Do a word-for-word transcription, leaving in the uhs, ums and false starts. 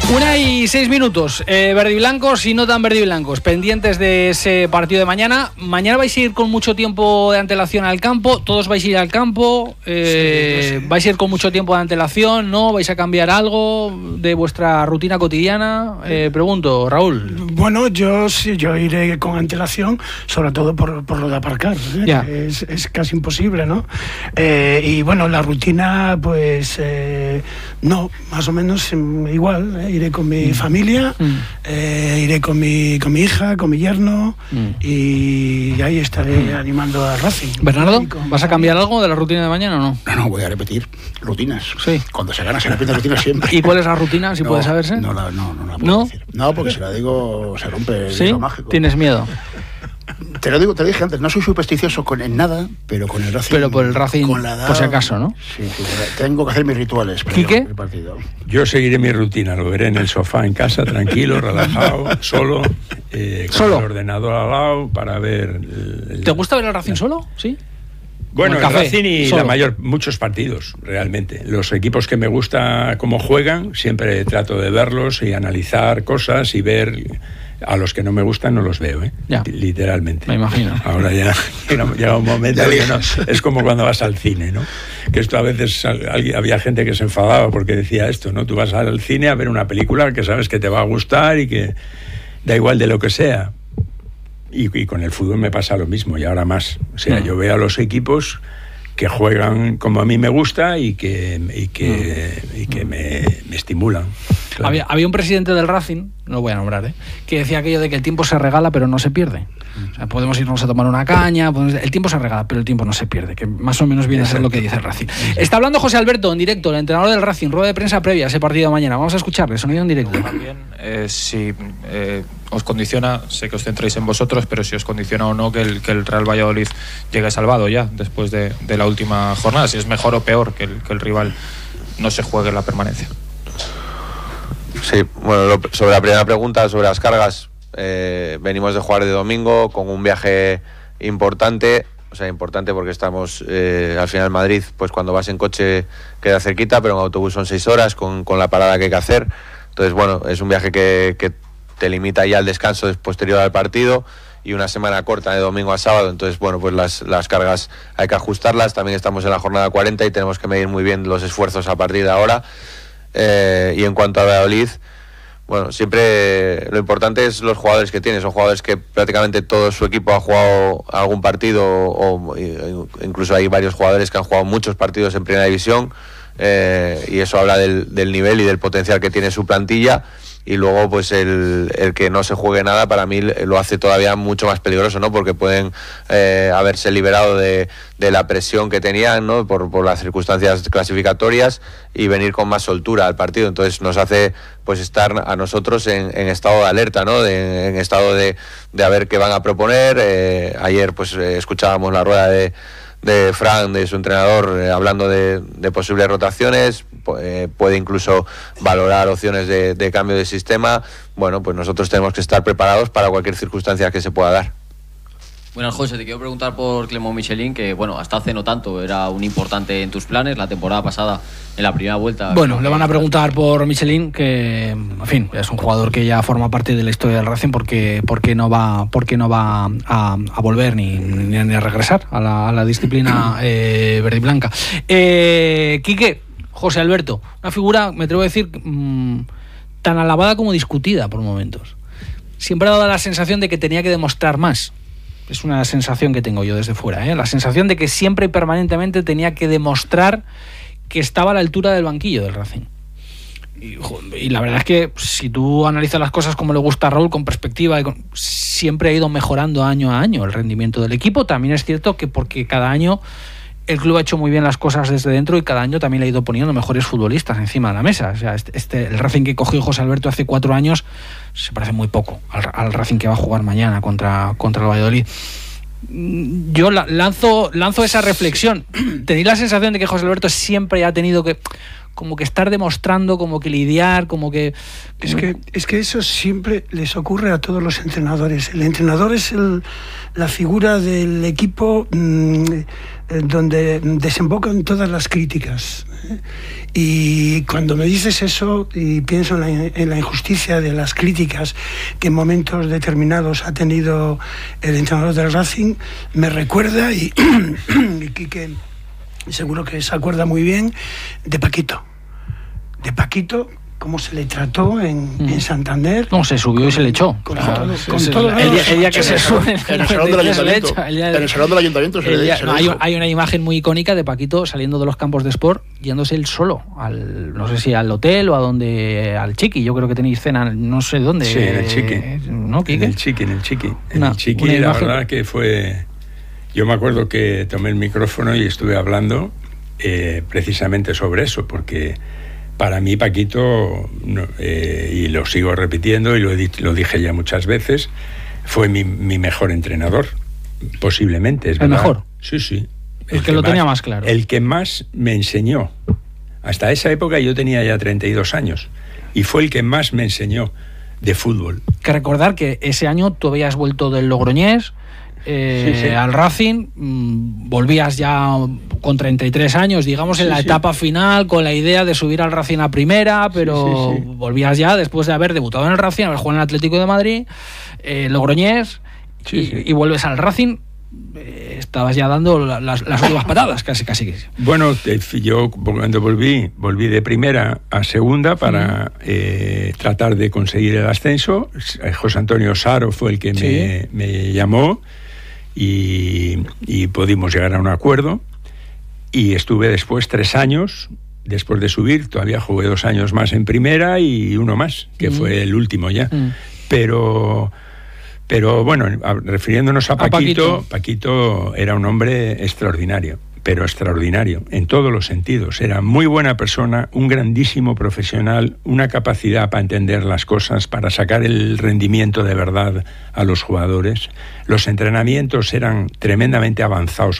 Una y seis minutos, eh, verdiblancos y no tan verdiblancos, pendientes de ese partido de mañana. Mañana vais a ir con mucho tiempo de antelación al campo, todos vais a ir al campo, eh, sí, sí. vais a ir con mucho tiempo de antelación, ¿no? ¿Vais a cambiar algo de vuestra rutina cotidiana? Eh, pregunto, Raúl. Bueno, yo sí, yo iré con antelación, sobre todo por, por lo de aparcar, ¿eh? Ya. Es, es casi imposible, ¿no? Eh, y bueno, la rutina, pues eh, no, más o menos igual, ¿eh? Iré con mi mm. familia, mm. Eh, iré con mi, con mi hija, con mi yerno mm. y ahí estaré mm. animando a Racing. Bernardo, ¿vas a cambiar algo de la rutina de mañana o no? No, no, voy a repetir rutinas. Sí. Cuando se gana se repiten rutinas siempre. ¿Y cuál es la rutina, si no, puede saberse? No, no, no, no la puedo ¿No? decir. No, porque si la digo se rompe el ¿Sí? hilo mágico. ¿Tienes miedo? Te lo digo, te lo dije antes, no soy supersticioso con en nada, pero con el Racing. Pero por el Racing, con la edad, por si acaso, ¿no? Sí, sí, tengo que hacer mis rituales. ¿Quique? El partido. Yo seguiré mi rutina, lo veré en el sofá en casa, tranquilo, relajado, solo, eh, con ¿Solo? el ordenador al lado para ver. El, el... ¿Te gusta ver el Racing solo? ¿Sí? Bueno, el, el Racing y solo. la mayor, muchos partidos, realmente. Los equipos que me gusta cómo juegan, siempre trato de verlos y analizar cosas y ver. A los que no me gustan no los veo, ¿eh? Ya. Literalmente. Me imagino. Ahora ya llega un momento que no, es como cuando vas al cine, ¿no? Que esto a veces había gente que se enfadaba porque decía esto, ¿no? Tú vas al cine a ver una película que sabes que te va a gustar y que da igual de lo que sea. Y, y con el fútbol me pasa lo mismo y ahora más. O sea, mm. yo veo a los equipos que juegan como a mí me gusta y que, y que, mm. y que me, me estimulan. Claro. Había, había un presidente del Racing, no lo voy a nombrar, ¿eh? que decía aquello de que el tiempo se regala pero no se pierde. O sea, podemos irnos a tomar una caña, podemos... el tiempo se regala pero el tiempo no se pierde, que más o menos viene a ser lo que dice el Racing. Está hablando José Alberto en directo, el entrenador del Racing, rueda de prensa previa a ese partido de mañana. Vamos a escucharle, sonido en directo. También, eh, si eh, os condiciona, sé que os centréis en vosotros, pero si os condiciona o no que el, que el Real Valladolid llegue salvado ya después de, de la última jornada, si es mejor o peor que el, que el rival no se juegue la permanencia. Sí, bueno, lo, sobre la primera pregunta, sobre las cargas, eh, venimos de jugar de domingo con un viaje importante, o sea, importante porque estamos eh, al final en Madrid, pues cuando vas en coche queda cerquita, pero en autobús son seis horas con, con la parada que hay que hacer. Entonces, bueno, es un viaje que, que te limita ya al descanso posterior al partido y una semana corta de domingo a sábado, entonces, bueno, pues las, las cargas hay que ajustarlas. También estamos en la jornada cuarenta y tenemos que medir muy bien los esfuerzos a partir de ahora. Eh, y en cuanto a Valladolid, bueno, siempre lo importante es los jugadores que tiene. Son jugadores que prácticamente todo su equipo ha jugado algún partido o, o incluso hay varios jugadores que han jugado muchos partidos en primera división, eh, y eso habla del, del nivel y del potencial que tiene su plantilla. Y luego pues el, el que no se juegue nada para mí lo hace todavía mucho más peligroso, ¿no? Porque pueden eh, haberse liberado de, de la presión que tenían, ¿no? Por, por las circunstancias clasificatorias y venir con más soltura al partido. Entonces nos hace pues estar a nosotros en, en estado de alerta, ¿no? De, en estado de, de a ver qué van a proponer. Eh, ayer pues eh, escuchábamos la rueda de de Fran, de su entrenador, eh, hablando de, de posibles rotaciones, eh, puede incluso valorar opciones de, de cambio de sistema. Bueno, pues nosotros tenemos que estar preparados para cualquier circunstancia que se pueda dar. Buenas, José, te quiero preguntar por Clément Michelin, que bueno, hasta hace no tanto era un importante en tus planes, la temporada pasada en la primera vuelta. Bueno, le van a preguntar por Michelin, que en fin, es un jugador que ya forma parte de la historia del Racing, porque, porque no va, porque no va a, a volver ni, ni, ni a regresar a la, a la disciplina eh, verde y blanca. Eh, Quique, José Alberto, una figura, me atrevo a decir, mmm, tan alabada como discutida por momentos. Siempre ha dado la sensación de que tenía que demostrar más. Es una sensación que tengo yo desde fuera, ¿eh? La sensación de que siempre y permanentemente tenía que demostrar que estaba a la altura del banquillo del Racing. Y, y la verdad es que si tú analizas las cosas como le gusta a Raúl, con perspectiva, y con, siempre ha ido mejorando año a año el rendimiento del equipo. También es cierto que porque cada año el club ha hecho muy bien las cosas desde dentro y cada año también le ha ido poniendo mejores futbolistas encima de la mesa. O sea, este, este el Racing que cogió José Alberto hace cuatro años se parece muy poco al, al Racing que va a jugar mañana contra, contra el Valladolid. Yo la, lanzo, lanzo esa reflexión. ¿Tenéis la sensación de que José Alberto siempre ha tenido que como que estar demostrando, como que lidiar, como que... Es que, es que eso siempre les ocurre a todos los entrenadores. El entrenador es el, la figura del equipo mmm, donde desembocan todas las críticas. ¿eh? Y cuando me dices eso y pienso en la, en la injusticia de las críticas que en momentos determinados ha tenido el entrenador del Racing, me recuerda, y, y que seguro que se acuerda muy bien, de Paquito. De Paquito, cómo se le trató en, mm. en Santander. No, se subió con, y se le echó. Con, ah, todo, sí, con sí, todo el, día, el día que se sube en el salón del ayuntamiento. En el salón del ayuntamiento se le día, se no, le hay, hay una imagen muy icónica de Paquito saliendo de los campos de Sport, yéndose él solo, al, no sé si al hotel o a donde, al Chiqui. Yo creo que tenéis cena, no sé dónde. Sí, en el Chiqui. ¿No, en el Chiqui, en el Chiqui. En una, el Chiqui, la verdad que fue... Yo me acuerdo que tomé el micrófono y estuve hablando eh, precisamente sobre eso, porque... Para mí, Paquito, no, eh, y lo sigo repitiendo y lo, lo dije ya muchas veces, fue mi, mi mejor entrenador, posiblemente. ¿Es ¿El verdad? mejor? Sí, sí. El, el que, que lo más, tenía más claro. El que más me enseñó. Hasta esa época yo tenía ya treinta y dos años y fue el que más me enseñó de fútbol. Que recordar que ese año tú habías vuelto del Logroñés, Eh, sí, sí. al Racing, mmm, volvías ya con treinta y tres años, digamos, en sí, la sí. etapa final, con la idea de subir al Racing a primera, pero sí, sí, sí. volvías ya después de haber debutado en el Racing, haber jugado en el Atlético de Madrid, eh, Logroñés, sí, y, sí. y vuelves al Racing. Eh, estabas ya dando la, las, las últimas patadas, casi, casi. Bueno, yo cuando volví, volví de primera a segunda para sí. eh, tratar de conseguir el ascenso. José Antonio Saro fue el que sí. me, me llamó. Y, y pudimos llegar a un acuerdo y estuve después tres años, después de subir, todavía jugué dos años más en primera y uno más, que mm. fue el último ya. Mm. Pero, pero bueno, refiriéndonos a, a Paquito, Paquito, Paquito era un hombre extraordinario, pero extraordinario, en todos los sentidos. Era muy buena persona, un grandísimo profesional, una capacidad para entender las cosas, para sacar el rendimiento de verdad a los jugadores. Los entrenamientos eran tremendamente avanzados